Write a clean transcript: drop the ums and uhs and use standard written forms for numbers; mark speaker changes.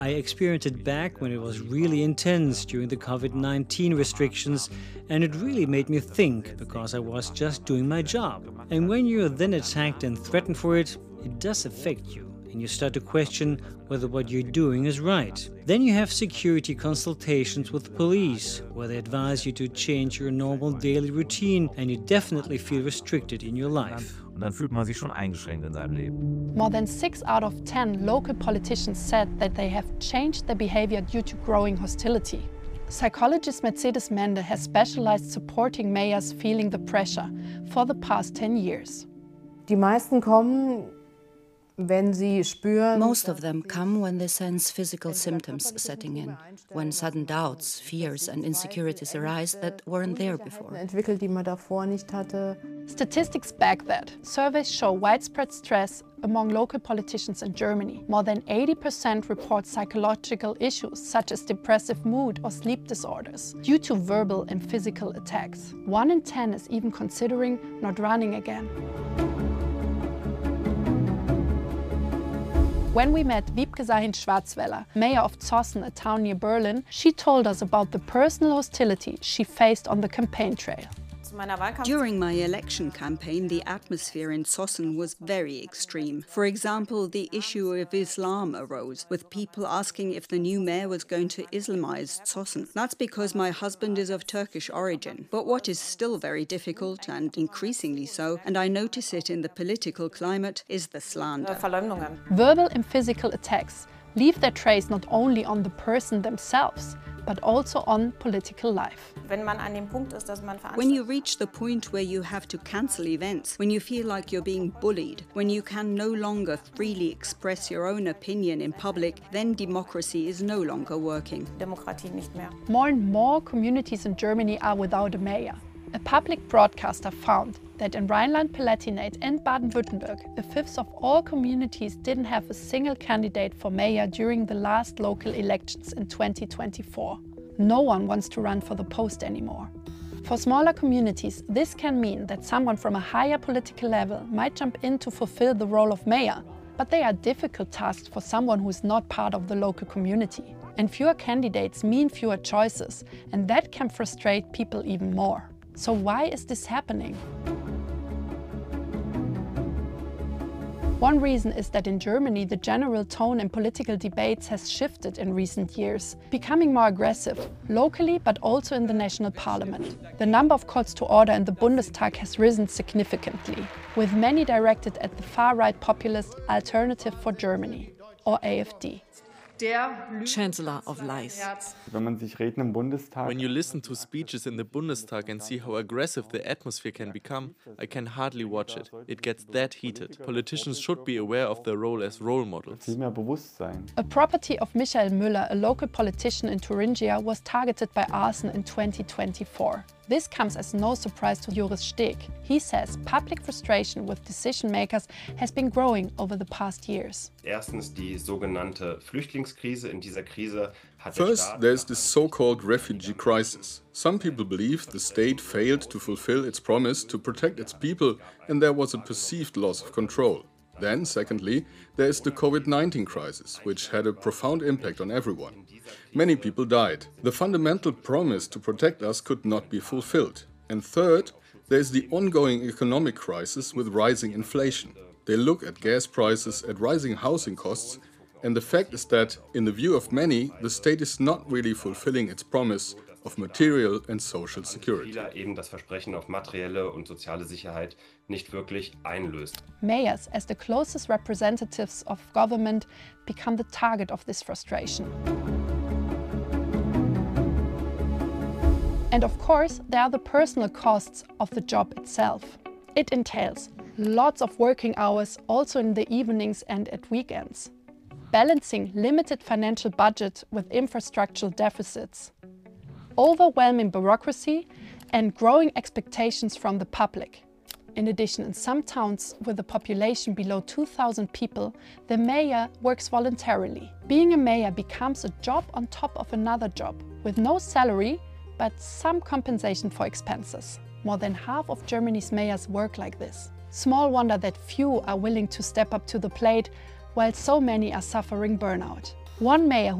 Speaker 1: I experienced it back when it was really intense during the COVID-19 restrictions, and it really made me think because I was just doing my job. And when you're then attacked and threatened for it, it does affect you, and you start to question whether what you're doing is right. Then you have security consultations with police, where they advise you to change your normal daily routine, and you definitely feel restricted in your life.
Speaker 2: Und dann fühlt man sich schon eingeschränkt in seinem Leben.
Speaker 3: More than 6 out of 10 local politicians said that they have changed their behavior due to growing hostility. Psychologist Mercedes Mende has specialized supporting mayors feeling the pressure for the past 10 years.
Speaker 4: Die meisten kommen, wenn sie spüren.
Speaker 5: Most of them come when they sense physical symptoms setting in, when sudden doubts, fears and insecurities arise that weren't there before.
Speaker 4: Entwickelt, die man davor nicht hatte.
Speaker 3: Statistics back that. Surveys show widespread stress among local politicians in Germany. More than 80% report psychological issues such as depressive mood or sleep disorders due to verbal and physical attacks. 1 in 10 is even considering not running again. When we met Wiebke Sahin-Schwarzweller, mayor of Zossen, a town near Berlin, she told us about the personal hostility she faced on the campaign trail.
Speaker 6: During my election campaign, the atmosphere in Zossen was very extreme. For example, the issue of Islam arose, with people asking if the new mayor was going to Islamize Zossen. That's because my husband is of Turkish origin. But what is still very difficult, and increasingly so, and I notice it in the political climate, is the slander.
Speaker 3: Verbal and physical attacks leave their trace not only on the person themselves, but also on political life.
Speaker 6: When you reach the point where you have to cancel events, when you feel like you're being bullied, when you can no longer freely express your own opinion in public, then democracy is no longer working.
Speaker 3: More and more communities in Germany are without a mayor. A public broadcaster found that in Rhineland-Palatinate and Baden-Württemberg, a fifth of all communities didn't have a single candidate for mayor during the last local elections in 2024. No one wants to run for the post anymore. For smaller communities, this can mean that someone from a higher political level might jump in to fulfill the role of mayor, but they are difficult tasks for someone who is not part of the local community. And fewer candidates mean fewer choices, and that can frustrate people even more. So why is this happening? One reason is that in Germany the general tone in political debates has shifted in recent years, becoming more aggressive, locally but also in the national parliament. The number of calls to order in the Bundestag has risen significantly, with many directed at the far-right populist Alternative for Germany, or AfD.
Speaker 5: Chancellor of lies.
Speaker 7: When you listen to speeches in the Bundestag and see how aggressive the atmosphere can become, I can hardly watch it. It gets that heated. Politicians should be aware of their role as role models.
Speaker 3: A property of Michael Müller, a local politician in Thuringia, was targeted by arson in 2024. This comes as no surprise to Joris Steg. He says public frustration with decision makers has been growing over the past years.
Speaker 8: Erstens die sogenannte Flüchtlingskrise. In dieser Krise hat
Speaker 9: First, there's this so-called refugee crisis. Some people believe the state failed to fulfill its promise to protect its people and there was a perceived loss of control. Then, secondly, there is the COVID-19 crisis, which had a profound impact on everyone. Many people died. The fundamental promise to protect us could not be fulfilled. And third, there is the ongoing economic crisis with rising inflation. They look at gas prices, at rising housing costs, and the fact is that, in the view of many, the state is not really fulfilling its promise of material and social security.
Speaker 8: Eben das Versprechen auf materielle und soziale Sicherheit nicht wirklich einlöst.
Speaker 3: Mayors, as the closest representatives of government, become the target of this frustration. And of course, there are the personal costs of the job itself. It entails lots of working hours, also in the evenings and at weekends. Balancing limited financial budget with infrastructural deficits. Overwhelming bureaucracy and growing expectations from the public. In addition, in some towns with a population below 2,000 people, the mayor works voluntarily. Being a mayor becomes a job on top of another job, with no salary, but some compensation for expenses. More than half of Germany's mayors work like this. Small wonder that few are willing to step up to the plate, while so many are suffering burnout. One mayor